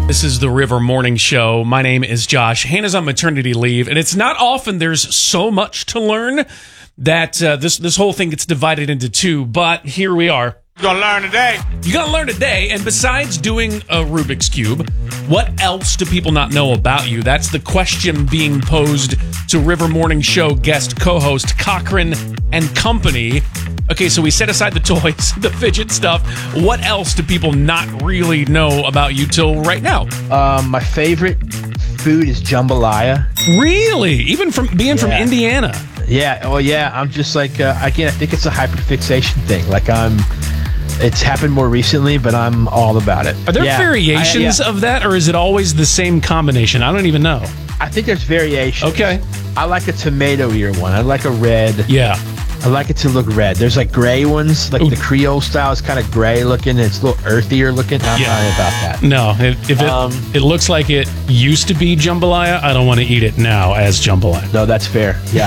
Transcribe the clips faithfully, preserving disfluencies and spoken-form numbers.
This is the River Morning Show. My name is Josh. Hannah's on maternity leave, and it's not often there's so much to learn that uh, this this whole thing gets divided into two, but here we are. You're gonna learn today. You're gonna learn today, and besides doing a Rubik's Cube, what else do people not know about you? That's the question being posed to River Morning Show guest co-host Cochran and Company. Okay, so we set aside the toys, the fidget stuff. What else do people not really know about you till right now? Um, my favorite food is jambalaya. Really? Even from being yeah. from Indiana? Yeah. Oh, yeah. I'm just like, uh, again, I think it's a hyperfixation thing. Like I'm, it's happened more recently, but I'm all about it. Are there yeah. variations I, yeah. of that, or is it always the same combination? I don't even know. I think there's variations. Okay. I like a tomato-ear one. I like a red. Yeah. I like it to look red. There's like gray ones, like Ooh. the Creole style is kind of gray looking. It's a little earthier looking. I'm yeah. not about that. No, if, if it, um, it looks like it used to be jambalaya, I don't want to eat it now as jambalaya. No, that's fair. Yeah.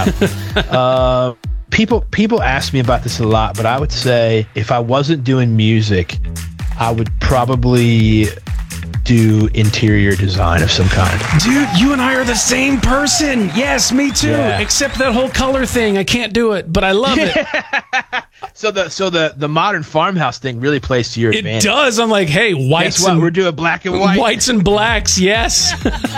uh, people people ask me about this a lot, but I would say if I wasn't doing music, I would probably do interior design of some kind. Dude, you and I are the same person. Yes, me too. Yeah. Except that whole color thing. I can't do it, but I love it. so the so the, the modern farmhouse thing really plays to your it advantage. It does. I'm like, hey, whites Guess what? and We're doing black and white. Whites and blacks, yes.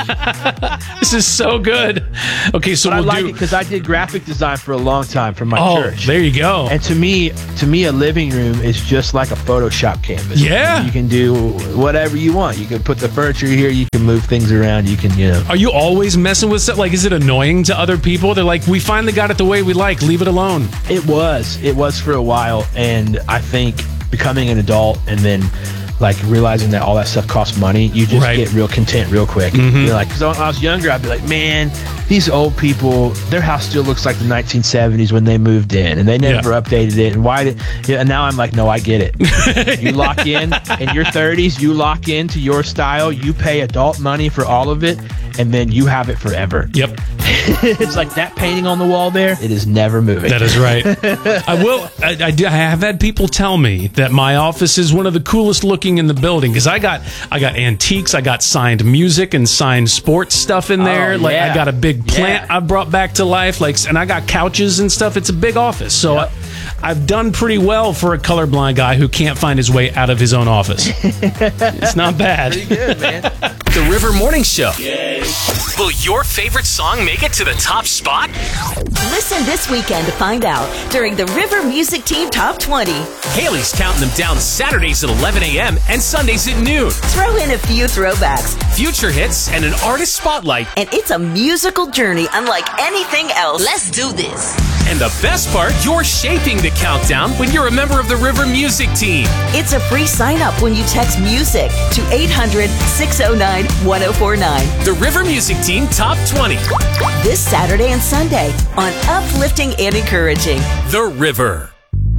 This is so good. Okay, so but we'll I like do it because I did graphic design for a long time for my oh, church. There you go. And to me, to me, a living room is just like a Photoshop canvas. Yeah. You can do whatever you want. You can put the furniture here. You can move things around. You can, you know. Are you always messing with stuff? Like, is it annoying to other people? They're like, we finally got it the way we like. Leave it alone. It was. It was for a while. And I think becoming an adult and then like realizing that all that stuff costs money, you just right. get real content real quick. Mm-hmm. You're like, because when I was younger, I'd be like, man, these old people, their house still looks like the nineteen seventies when they moved in, and they never yeah. updated it. And why did? Yeah, and now I'm like, no, I get it. You lock in in your thirties, you lock into your style, you pay adult money for all of it, and then you have it forever. Yep. It's like that painting on the wall there. It is never moving. That is right. I will. I, I, I have had people tell me that my office is one of the coolest looking in the building because I got I got antiques, I got signed music and signed sports stuff in there. Oh, like yeah. I got a big plant yeah. I brought back to life. Like, and I got couches and stuff. It's a big office, so yep. I, I've done pretty well for a colorblind guy who can't find his way out of his own office. It's not bad. Pretty good, man. The River Morning Show. Yay. Will your favorite song make it to the top spot? Listen this weekend to find out during the River Music Team Top twenty. Haley's counting them down Saturdays at eleven a.m. and Sundays at noon. Throw in a few throwbacks, future hits, and an artist spotlight. And it's a musical journey unlike anything else. Let's do this. And the best part, you're shaping the countdown when you're a member of the River Music Team. It's a free sign-up when you text MUSIC to eight hundred, six oh nine, one oh four nine. The River Music Team Top twenty. This Saturday and Sunday on Uplifting and Encouraging. The River.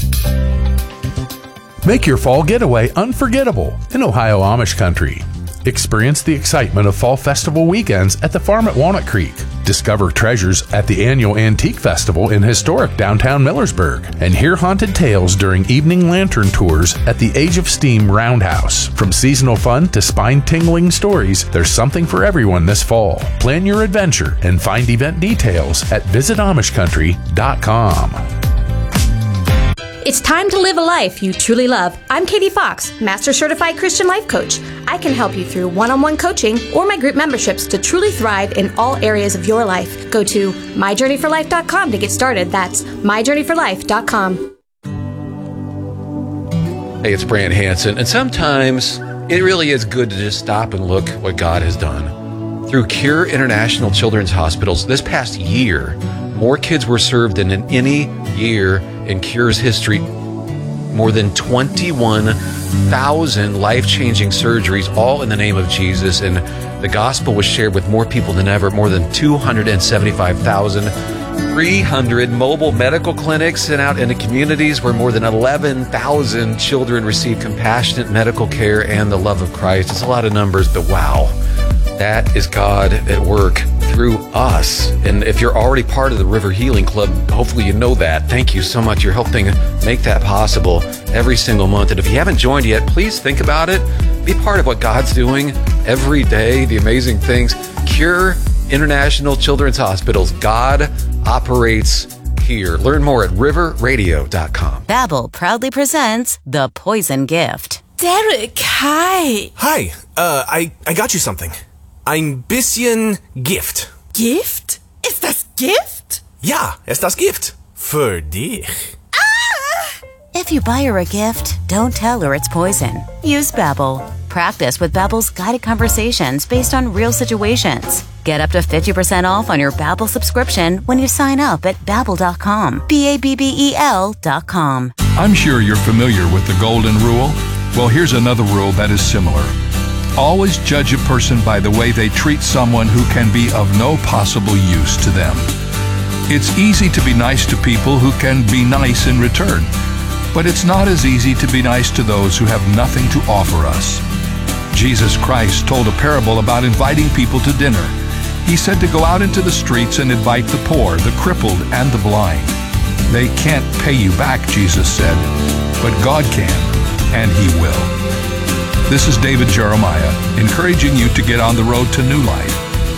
Make your fall getaway unforgettable in Ohio Amish country. Experience the excitement of Fall Festival weekends at the farm at Walnut Creek. Discover treasures at the annual Antique Festival in historic downtown Millersburg. And hear haunted tales during evening lantern tours at the Age of Steam Roundhouse. From seasonal fun to spine-tingling stories, there's something for everyone this fall. Plan your adventure and find event details at visit amish country dot com. It's time to live a life you truly love. I'm Katie Fox, Master Certified Christian Life Coach. I can help you through one-on-one coaching or my group memberships to truly thrive in all areas of your life. Go to my journey for life dot com to get started. That's my journey for life dot com. Hey, it's Brant Hansen, and sometimes it really is good to just stop and look what God has done. Through Cure International Children's Hospitals, this past year, more kids were served than in any year in Cure's history. More than twenty-one thousand life-changing surgeries, all in the name of Jesus. And the gospel was shared with more people than ever, more than two hundred seventy-five thousand. three hundred mobile medical clinics sent out into communities where more than eleven thousand children receive compassionate medical care and the love of Christ. It's a lot of numbers, but wow, that is God at work through us. And if you're already part of the River Healing Club, hopefully you know that. Thank you so much. You're helping make that possible every single month. And if you haven't joined yet, please think about it. Be part of what God's doing every day, the amazing things. Cure International Children's Hospitals. God operates here. Learn more at river radio dot com. Babbel proudly presents The Poison Gift. Derek, hi. Hi, uh, I, I got you something. Ein bisschen Gift. Gift? Ist das Gift? Ja, ist das Gift. Für dich. Ah! If you buy her a gift, don't tell her it's poison. Use Babbel. Practice with Babbel's guided conversations based on real situations. Get up to fifty percent off on your Babbel subscription when you sign up at babbel dot com. B A B B E L dot com. I'm sure you're familiar with the golden rule. Well, here's another rule that is similar. Always judge a person by the way they treat someone who can be of no possible use to them. It's easy to be nice to people who can be nice in return, but it's not as easy to be nice to those who have nothing to offer us. Jesus Christ told a parable about inviting people to dinner. He said to go out into the streets and invite the poor, the crippled, and the blind. They can't pay you back, Jesus said, but God can, and He will. This is David Jeremiah, encouraging you to get on the road to new life.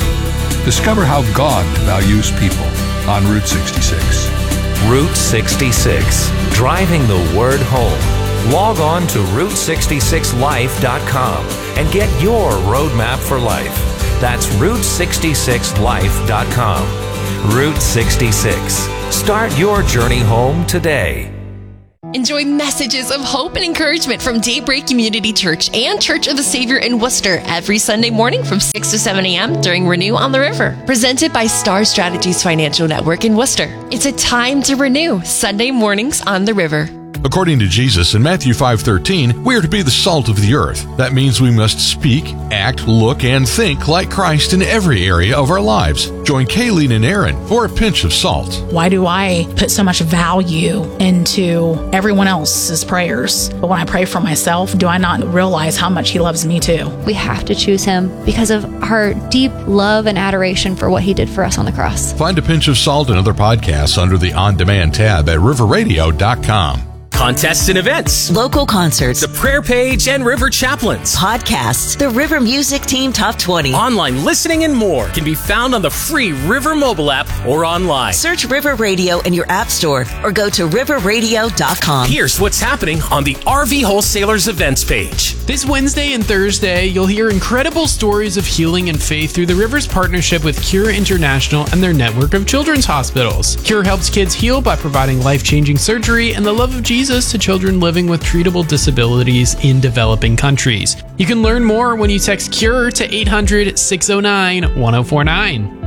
Discover how God values people on Route sixty-six. Route sixty-six, driving the word home. Log on to route sixty-six life dot com and get your roadmap for life. That's route sixty-six life dot com. Route sixty-six. Start your journey home today. Enjoy messages of hope and encouragement from Daybreak Community Church and Church of the Savior in Worcester every Sunday morning from six to seven a.m. during Renew on the River. Presented by Star Strategies Financial Network in Worcester. It's a time to renew. Sunday mornings on the River. According to Jesus in Matthew five thirteen, we are to be the salt of the earth. That means we must speak, act, look, and think like Christ in every area of our lives. Join Kayleen and Aaron for A Pinch of Salt. Why do I put so much value into everyone else's prayers? But when I pray for myself, do I not realize how much He loves me too? We have to choose Him because of our deep love and adoration for what He did for us on the cross. Find A Pinch of Salt and other podcasts under the On Demand tab at river radio dot com. Contests and events, local concerts, the prayer page and River Chaplains, podcasts, the River Music Team Top twenty, online listening, and more can be found on the free River mobile app or online. Search River Radio in your app store or go to river radio dot com. Here's what's happening on the R V Wholesalers events page. This Wednesday and Thursday, you'll hear incredible stories of healing and faith through the River's partnership with Cure International and their network of children's hospitals. Cure helps kids heal by providing life-changing surgery and the love of Jesus to children living with treatable disabilities in developing countries. You can learn more when you text CURE to eight hundred, six oh nine, one oh four nine.